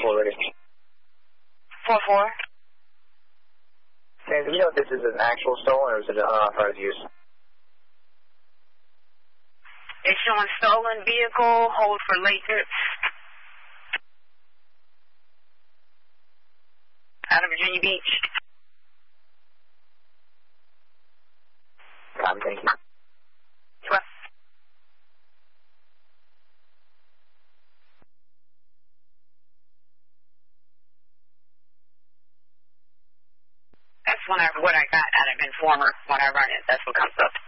ready. 4-4. And do you know if this is an actual stolen or is it an unauthorized use? It's showing stolen vehicle, hold for late trips. Out of Virginia Beach. Thank you. What? That's what I got out of Informer when I run it. That's what comes up.